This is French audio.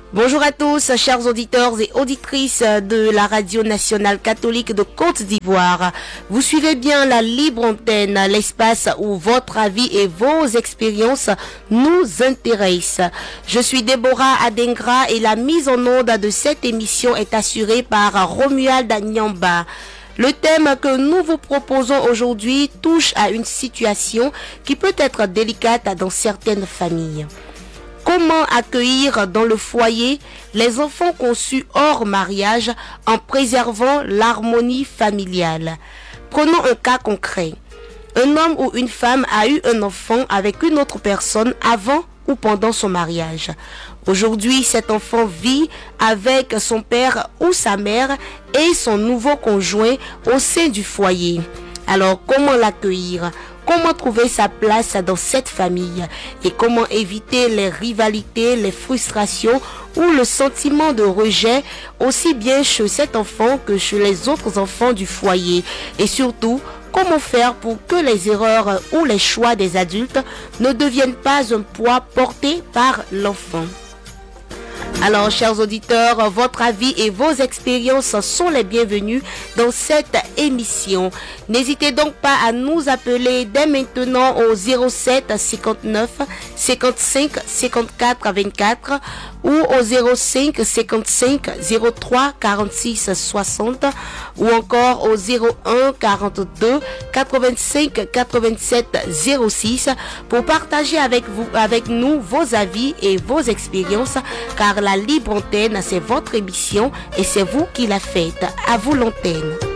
Bonjour à tous, chers auditeurs et auditrices de la Radio Nationale Catholique de Côte d'Ivoire. Vous suivez bien la libre antenne, l'espace où votre avis et vos expériences nous intéressent. Je suis Déborah Adengra et la mise en onde de cette émission est assurée par Romuald Nyamba. Le thème que nous vous proposons aujourd'hui touche à une situation qui peut être délicate dans certaines familles. Comment accueillir dans le foyer les enfants conçus hors mariage en préservant l'harmonie familiale? Prenons un cas concret. Un homme ou une femme a eu un enfant avec une autre personne avant ou pendant son mariage. Aujourd'hui, cet enfant vit avec son père ou sa mère et son nouveau conjoint au sein du foyer. Alors, comment l'accueillir? Comment trouver sa place dans cette famille? Et comment éviter les rivalités, les frustrations ou le sentiment de rejet aussi bien chez cet enfant que chez les autres enfants du foyer? Et surtout, comment faire pour que les erreurs ou les choix des adultes ne deviennent pas un poids porté par l'enfant? Alors, chers auditeurs, votre avis et vos expériences sont les bienvenus dans cette émission. N'hésitez donc pas à nous appeler dès maintenant au 07 59 55 54 24 ou au 05 55 03 46 60 ou encore au 01 42 85 87 06 pour partager avec nous vos avis et vos expériences, car la libre antenne, c'est votre émission et c'est vous qui la faites. À vous l'antenne.